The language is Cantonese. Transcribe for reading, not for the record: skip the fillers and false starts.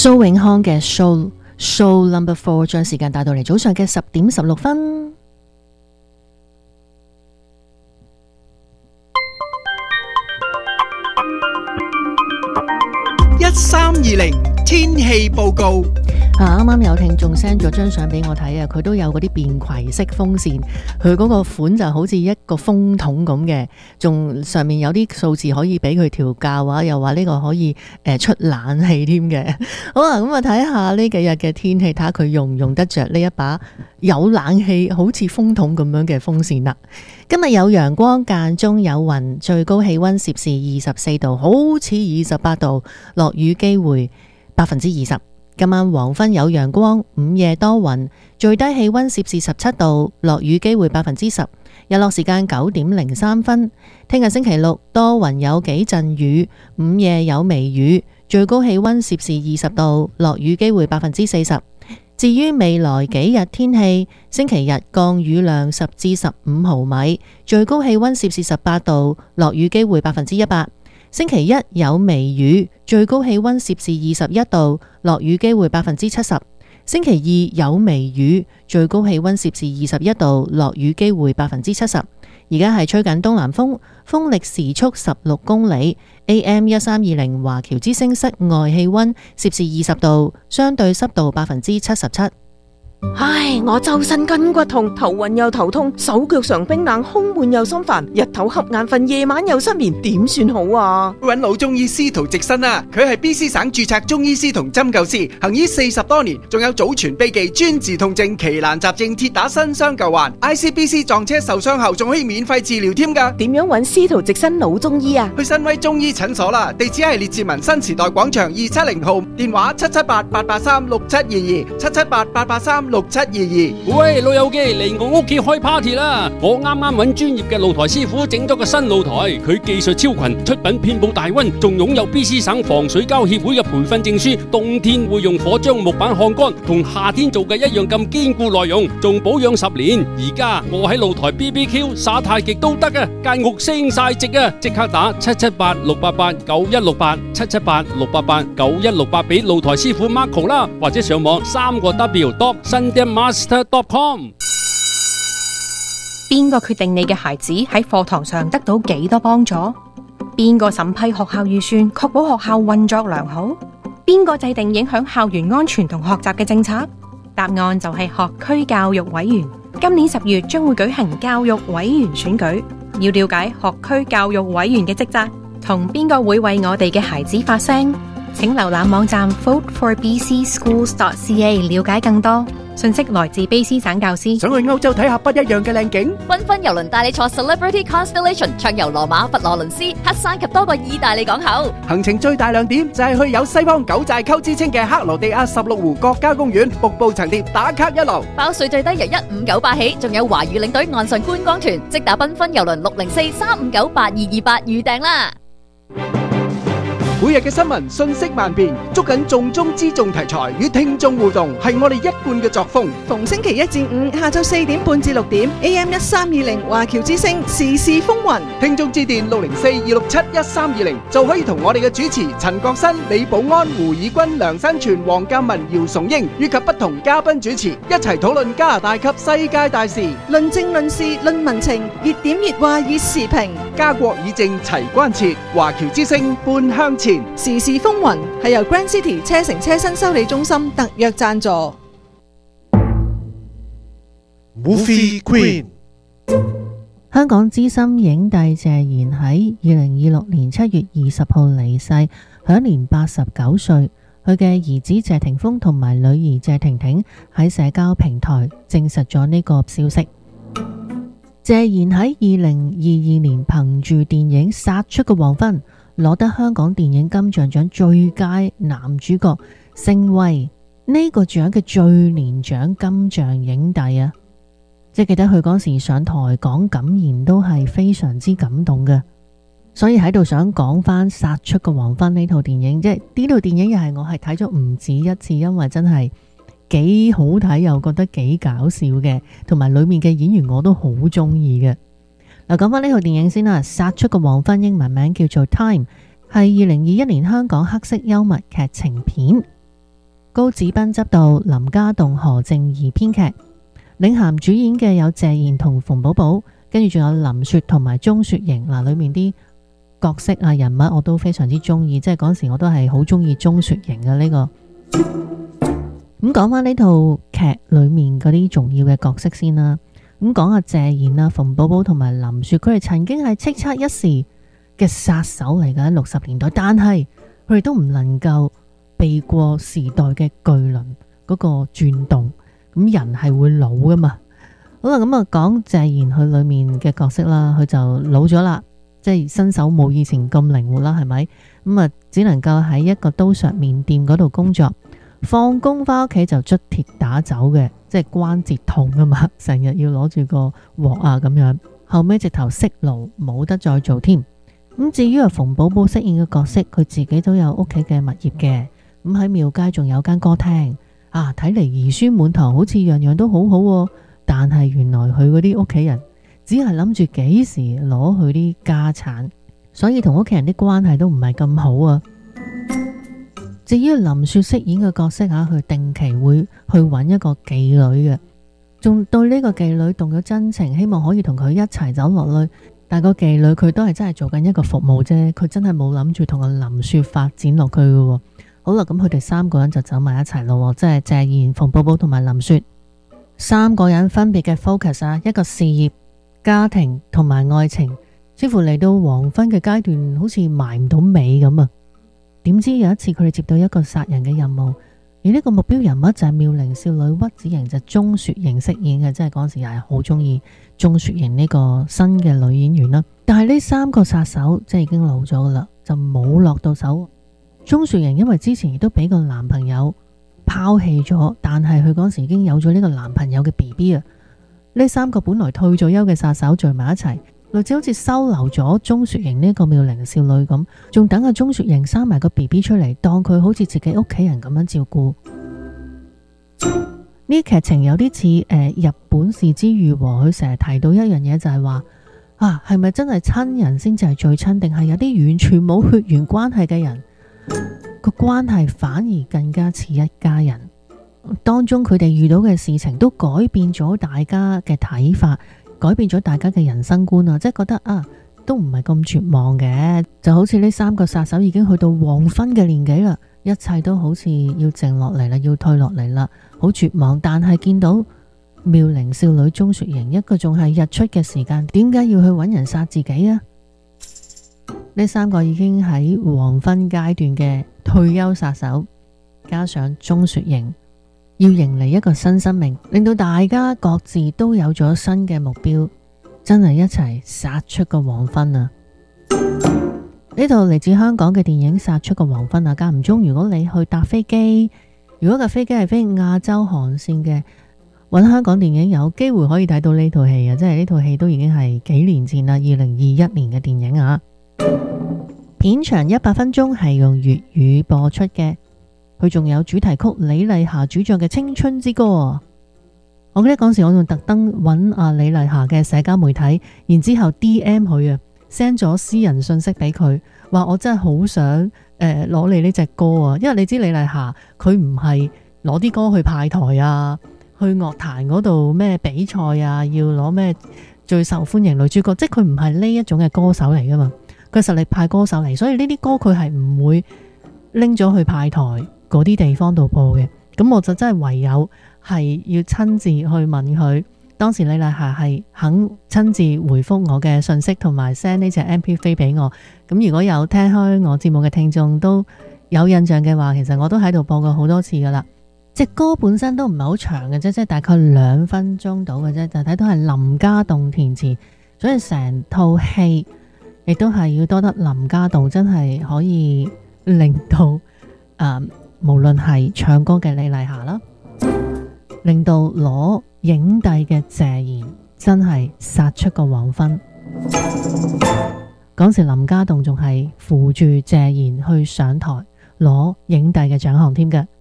蘇永康嘅 Show Number 4將時間帶到嚟早上嘅10:16。 1320天氣報告。 啱啱有聽眾 send 咗張相俾我睇啊，佢都有嗰啲便攜式風扇，佢嗰個款就好似一個風筒咁嘅，仲上面有啲數字可以俾佢調校啊，又話呢個可以出冷氣添嘅。好啦，咁啊睇下呢幾日嘅天氣，睇下佢用唔用得着呢一把有冷氣好似風筒咁樣嘅風扇啦。今日有陽光間中有雲，最高氣溫攝氏24度，好似28度，落雨機會20%。今晚黃昏有陽光，午夜多雲，最低氣溫攝氏17度，落雨機會10%。日落時間9:03。聽日星期六多雲有幾陣雨，午夜有微雨，最高氣溫攝氏20度，落雨機會40%。至於未來幾日天氣，星期日降雨量10至15毫米，最高氣溫攝氏18度，落雨機會100%。星期一有微雨，最高氣溫攝氏21度，落雨機會70%。星期二有微雨，最高氣溫攝氏21度，落雨機會70%。而家係吹緊東南風，風力時速16公里。AM 1320華僑之聲室外氣溫攝氏20度，相對濕度77%。 唉，我周身筋骨痛，頭暈又頭痛，手腳常冰冷，胸悶又心煩，日頭瞌眼瞓，夜晚又失眠，點算好啊？ 揾老中醫司徒直新啊，佢係 BC 省註冊中醫師同針灸師，行醫40多年，仲有祖傳秘技專治痛症、奇難雜症，鐵打新傷舊患。ICBC 撞車受傷後仲可以免費治療添㗎。 點樣揾司徒直新老中醫啊？ 去新威中醫診所啦，地址係列治文新時代廣場270號，電話778-883-6722，778-883-6722。 喂，老友記，嚟我屋企開 party 啦！我啱啱揾專業嘅露台師傅整咗個新露台，佢技術超群，出品遍布大溫，仲擁有 BC 省防水膠協會嘅培訓證書，冬天會用火將木板烘乾，同夏天做嘅一樣咁堅固耐用，仲保養10年。而家我喺露台 BBQ 耍太極都得啊，間屋升晒值啊！即刻打778-688-9168，778-688-9168俾露台師傅 Marco 啦，或者上網3w.sundanmaster.com。 邊個決定你嘅孩子喺課堂上得到幾多幫助？邊個審批學校預算，確保學校運作良好？邊個制定影響校園安全同學習嘅政策？答案就係學區教育委員。今年10月將會舉行教育委員選舉，要了解學區教育委員嘅職責，同邊個會為我哋嘅孩子發聲？請瀏覽網站 voteforbcschools.ca 了解更多。信息來自卑詩省教師。 想去歐洲睇下不一樣嘅靚景， 繽紛郵輪帶你坐 Celebrity Constellation 暢遊羅馬、佛羅倫斯、黑山及多個意大利港口。 行程最大亮點就係去有西方九寨溝之稱嘅克羅地亞16湖國家公園，瀑布層疊，打卡一流。 包稅最低由1598起，仲有華語領隊岸上觀光團，即打繽紛郵輪604-359-8228預訂啦。 每日嘅新聞信息萬變，捉緊重中之重題材，與聽眾互動，係我哋一貫嘅作風。 逢星期1至5下晝4點半至6點 AM 1320華僑之聲時事風雲， 聽眾致電604-267-1320就可以同我哋嘅主持陳國新、李寶安、胡以軍、梁新全、黃鑑文、姚崇英以及不同嘉賓主持一齊討論加拿大及世界大事， 論政論事論民情，熱點熱話熱時評， 家國以政齊關切，華僑之聲半向前。 時事風雲係由 Grand City 車城車身修理中心特約贊助。 Movie Queen， 香港資深影帝謝賢喺2026年7月20號離世，享年89歲。佢嘅兒子謝霆鋒同埋女兒謝婷婷喺社交平台證實咗呢個消息。謝賢喺2022年憑住電影《殺出個黃昏》攞得香港電影金像獎最佳男主角，成為呢個獎嘅最年長金像影帝啊！即係記得佢嗰時上台講感言都係非常之感動嘅，所以喺度想講翻《殺出個黃昏》呢套電影，即係呢套電影又係我係睇咗唔止一次，因為真係幾好睇又覺得幾搞笑嘅，同埋裏面嘅演員我都好中意嘅。嗱，講翻呢套電影先啦，《殺出個黃昏》英文名叫做 Time， 係2021年香港黑色幽默劇情片。 高子斌執導，林家棟、何靜怡編劇，領銜主演嘅有謝賢同馮寶寶，跟住仲有林雪同埋鐘雪瑩。嗱，裏面啲角色啊人物我都非常之中意，即係嗰時我都係好中意鐘雪瑩嘅呢個。咁講翻呢套劇裏面嗰啲重要嘅角色先啦。咁講下謝賢啊、馮寶寶同埋林雪，佢哋曾經係叱咤一時嘅殺手嚟㗎，喺60年代，但係佢哋都唔能夠避過時代嘅巨輪嗰個轉動。咁人係會老噶嘛。好啦，咁啊講謝賢佢裏面嘅角色啦，佢就老咗啦，即係身手冇以前咁靈活啦，係咪？咁啊只能夠喺一個刀削麵店嗰度工作，放工翻屋企就捽鐵打走嘅，即係關節痛啊嘛，成日要攞住個鑊啊咁樣。後尾直頭息怒，冇得再做添。咁至於馮寶寶飾演嘅角色，佢自己都有屋企嘅物業嘅，咁喺廟街仲有間歌廳啊，睇嚟兒孫滿堂，好似樣樣都好好喎。但係原來佢嗰啲屋企人只係諗住幾時攞佢啲家產，所以同屋企人啲關係都唔係咁好啊。至於林雪飾演嘅角色啊，佢定期會去揾一個妓女嘅，仲對呢個妓女動咗真情，希望可以同佢一齊走落去。但個妓女佢都係真係做緊一個服務啫，佢真係冇諗住同個林雪發展落去嘅。好啦，咁佢哋三個人就走埋一齊咯，即係謝賢、馮寶寶同埋林雪三個人分別嘅 focus 啊，一個事業、家庭同埋愛情，似乎嚟到黃昏嘅階段，好似埋唔到尾咁啊！點知有一次佢哋接到一個殺人嘅任務，而呢個目標人物就係妙齡少女屈子瑩，就鐘雪瑩飾演嘅，即係嗰時又係好中意鐘雪瑩呢個新嘅女演員啦。但係呢三個殺手即係已經老咗噶啦，就冇落到手。鐘雪瑩因為之前亦都俾個男朋友拋棄咗，但係佢嗰時已經有咗呢個男朋友嘅 BB 啊。呢三個本來退咗休嘅殺手聚埋一齊，類似好似收留咗鐘雪瑩呢個妙齡少女咁，仲等阿鐘雪瑩生埋個 BB 出嚟，當佢好似自己屋企人咁樣照顧。呢劇情有啲似日本是枝裕和，佢成日提到一樣嘢就係話啊，係咪真係親人先至係最親，定係有啲完全冇血緣關係嘅人個關係反而更加似一家人？當中佢哋遇到嘅事情都改變咗大家嘅睇法，改變咗大家嘅人生觀啊！即係覺得啊，都唔係咁絕望嘅，就好似呢三個殺手已經去到黃昏嘅年紀啦，一切都好似要靜落嚟啦，要退落嚟啦，好絕望。但係見到妙齡少女鐘雪瑩，一個仲係日出嘅時間，點解要去揾人殺自己啊？呢三個已經喺黃昏階段嘅退休殺手，加上鐘雪瑩，要迎嚟一個新生命，令到大家各自都有咗新嘅目標，真係一齊殺出個黃昏啊！呢套嚟自香港嘅電影《殺出個黃昏》啊，間唔中如果你去搭飛機，如果架飛機係飛亞洲航線嘅，揾香港電影有機會可以睇到呢套戲啊！即係呢套戲都已經係幾年前啦，2021年嘅電影啊。片長100分鐘，係用粵語播出嘅。佢仲有主題曲李麗霞主唱嘅《青春之歌》。我記得嗰時我仲特登揾阿李麗霞嘅社交媒體，然之後 DM 佢啊，send 咗私人信息俾佢，話我真係好想攞你呢隻歌啊，因為你知李麗霞佢唔係攞啲歌去派台啊，去樂壇嗰度咩比賽啊，要攞咩最受歡迎女主角，即係佢唔係呢一種嘅歌手嚟噶嘛，佢實力派歌手嚟，所以呢啲歌佢係唔會拎咗去派台嗰啲地方度播嘅。咁我就真係唯有係要親自去問佢，當時李麗霞係肯親自回覆我嘅信息，同埋 send 呢隻 MP3 俾我。咁如果有聽開我節目嘅聽眾都有印象嘅話，其實我都喺度播過好多次噶啦。隻歌本身都唔係好長嘅啫，即係大概2分鐘到嘅啫，就睇到係林家棟填詞，所以成套戲亦都係要多得林家棟，真係可以令到無論係唱歌嘅李麗霞啦，令到攞影帝嘅謝賢真係殺出個黃昏。嗰時林家棟仲係扶住謝賢去上台攞影帝嘅獎項添嘅。